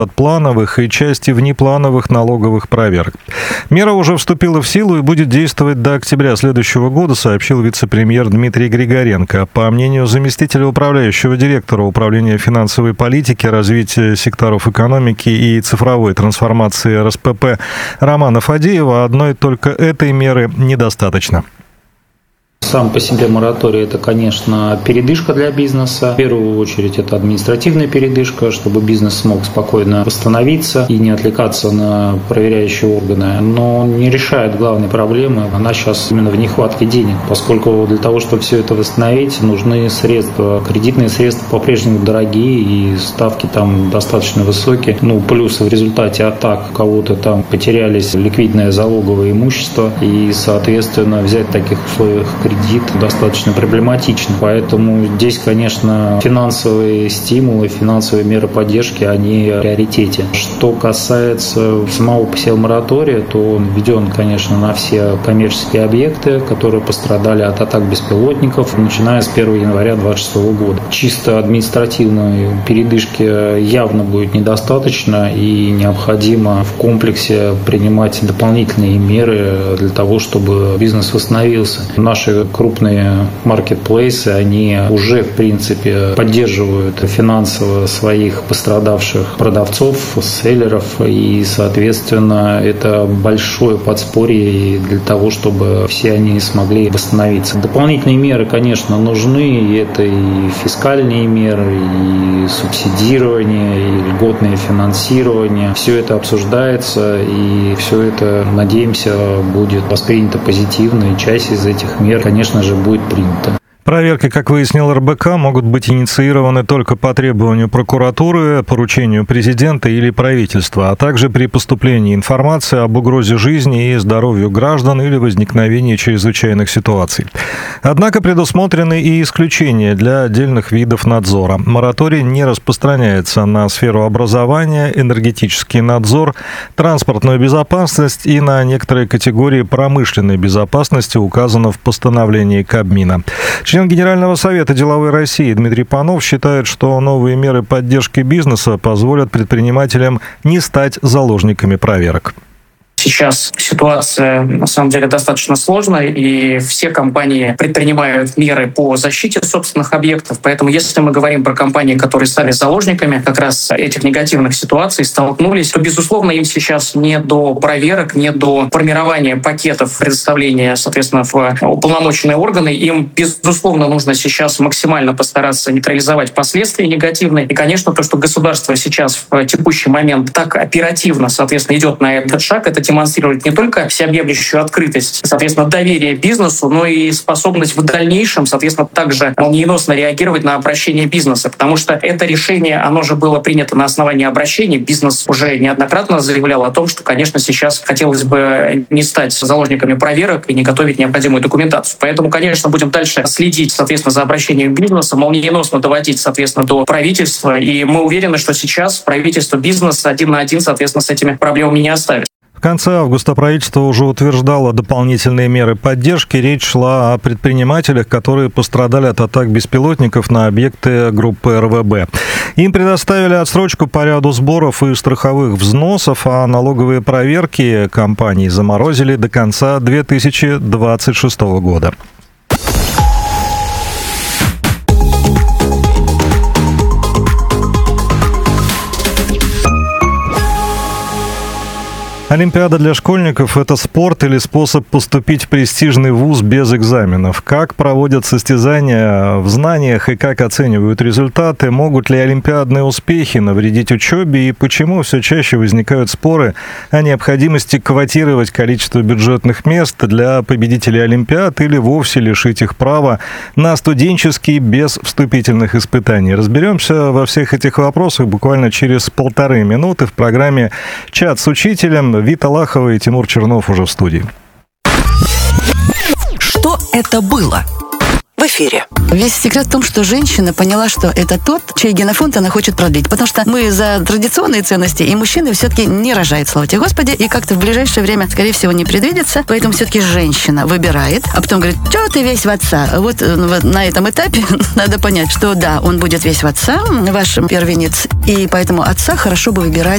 от плановых и части внеплановых налоговых проверок. Мера уже вступила в силу и будет действовать до октября следующего года, сообщил вице-премьер Дмитрий Григоренко. По мнению заместителя управляющего директора Управления финансовой политики, развития секторов экономики и цифровой трансформации РСПП Романа Фадеева, одной только этой меры недостаточно. Сам по себе мораторий – это, конечно, передышка для бизнеса. В первую очередь, это административная передышка, чтобы бизнес смог спокойно восстановиться и не отвлекаться на проверяющие органы. Но он не решает главной проблемы. Она сейчас именно в нехватке денег, поскольку для того, чтобы все это восстановить, нужны средства. Кредитные средства по-прежнему дорогие, и ставки там достаточно высокие. Плюс в результате атак у кого-то там потерялись ликвидное залоговое имущество, и, соответственно, взять в таких условиях кредит достаточно проблематично. Поэтому здесь, конечно, финансовые стимулы, финансовые меры поддержки, они в приоритете. Что касается самого по себе моратория, то он введен, конечно, на все коммерческие объекты, которые пострадали от атак беспилотников, начиная с 1 января 2026 года. Чисто административной передышки явно будет недостаточно, и необходимо в комплексе принимать дополнительные меры для того, чтобы бизнес восстановился. Наши крупные маркетплейсы, они уже, в принципе, поддерживают финансово своих пострадавших продавцов, селлеров, и, соответственно, это большое подспорье для того, чтобы все они смогли восстановиться. Дополнительные меры, конечно, нужны, и это и фискальные меры, и субсидирование, и льготное финансирование. Все это обсуждается, и все это, надеемся, будет воспринято позитивно, и часть из этих мер, конечно же, будет принята. Проверки, как выяснил РБК, могут быть инициированы только по требованию прокуратуры, поручению президента или правительства, а также при поступлении информации об угрозе жизни и здоровью граждан или возникновении чрезвычайных ситуаций. Однако предусмотрены и исключения для отдельных видов надзора. Мораторий не распространяется на сферу образования, энергетический надзор, транспортную безопасность и на некоторые категории промышленной безопасности, указано в постановлении Кабмина. Член Генерального совета деловой России Дмитрий Панов считает, что новые меры поддержки бизнеса позволят предпринимателям не стать заложниками проверок. Сейчас ситуация, на самом деле, достаточно сложная, и все компании предпринимают меры по защите собственных объектов. Поэтому, если мы говорим про компании, которые стали заложниками как раз этих негативных ситуаций, столкнулись, то, безусловно, им сейчас не до проверок, не до формирования пакетов предоставления, соответственно, в уполномоченные органы. Им, безусловно, нужно сейчас максимально постараться нейтрализовать последствия негативные. И, конечно, то, что государство сейчас в текущий момент так оперативно, соответственно, идет на этот шаг, это демонстрирует не только всеобъемлющую открытость, соответственно, доверие бизнесу, но и способность в дальнейшем, соответственно, также молниеносно реагировать на обращение бизнеса, потому что это решение, оно же было принято на основании обращений. Бизнес уже неоднократно заявлял о том, что, конечно, сейчас хотелось бы не стать заложниками проверок и не готовить необходимую документацию. Поэтому, конечно, будем дальше следить, соответственно, за обращением бизнеса, молниеносно доводить, соответственно, до правительства, и мы уверены, что сейчас правительство, бизнес один на один, соответственно, с этими проблемами не оставит. В конце августа правительство уже утверждало дополнительные меры поддержки. Речь шла о предпринимателях, которые пострадали от атак беспилотников на объекты группы РВБ. Им предоставили отсрочку по ряду сборов и страховых взносов, а налоговые проверки компаний заморозили до конца 2026 года. Олимпиада для школьников – это спорт или способ поступить в престижный вуз без экзаменов? Как проводят состязания в знаниях и как оценивают результаты? Могут ли олимпиадные успехи навредить учебе? И почему все чаще возникают споры о необходимости квотировать количество бюджетных мест для победителей олимпиад или вовсе лишить их права на студенческие без вступительных испытаний? Разберемся во всех этих вопросах буквально через 1,5 минуты в программе «Чат с учителем». Вита Лахова и Тимур Чернов уже в студии. Что это было? в эфире. Весь секрет в том, что женщина поняла, что это тот, чей генофонд она хочет продлить. Потому что мы за традиционные ценности, и мужчины все-таки не рожают, слава тебе Господи, и как-то в ближайшее время, скорее всего, не предвидится. Поэтому все-таки женщина выбирает, а потом говорит, что ты весь в отца? Вот на этом этапе надо понять, что да, он будет весь в отца, ваш первенец, и поэтому отца хорошо бы выбирать